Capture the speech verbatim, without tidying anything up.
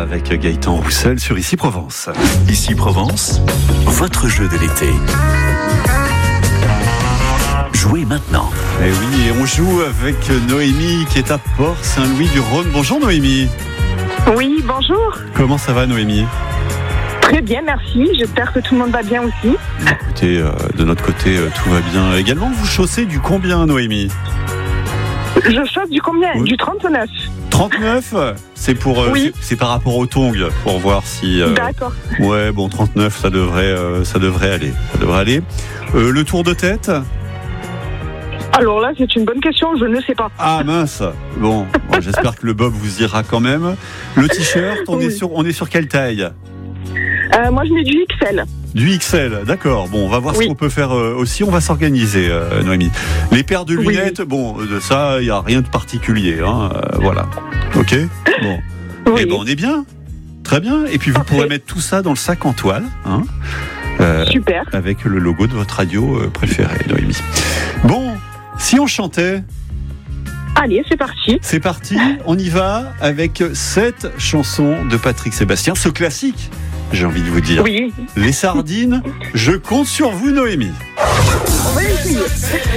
avec Gaëtan Roussel sur Ici Provence. Ici Provence, votre jeu de l'été. Jouez maintenant. Et oui, et on joue avec Noémie qui est à Port-Saint-Louis-du-Rhône. Bonjour Noémie. Oui, bonjour. Comment ça va Noémie ? Très bien, merci. J'espère que tout le monde va bien aussi. Écoutez, euh, de notre côté, euh, tout va bien. Également, vous chaussez du combien Noémie ? Je chausse du combien ? Oui. Du trente-neuf. trente-neuf ? C'est pour, euh, Oui. c'est, c'est par rapport aux tongs, pour voir si... Euh, D'accord. Ouais, bon, trente-neuf, ça devrait, euh, ça devrait aller. Ça devrait aller. Euh, le tour de tête ? Alors là, c'est une bonne question, je ne sais pas. Ah mince. Bon, bon, j'espère que le bob vous ira quand même. Le t-shirt, on, Oui. est, sur, on est sur quelle taille ? Euh, moi, je mets du X L. Du X L, d'accord. Bon, on va voir Oui. ce qu'on peut faire euh, aussi. On va s'organiser, euh, Noémie. Les paires de Oui. lunettes, bon, de ça, il n'y a rien de particulier. Hein, euh, voilà. Ok ? Bon. Oui. Eh ben, on est bien. Très bien. Et puis, vous Parfait. pourrez mettre tout ça dans le sac en toile. Hein, euh, Super. avec le logo de votre radio euh, préférée, Noémie. Bon, si on chantait... Allez, c'est parti. C'est parti, on y va avec cette chanson de Patrick Sébastien, ce classique, j'ai envie de vous dire. Oui. Les sardines, je compte sur vous Noémie. On va essayer.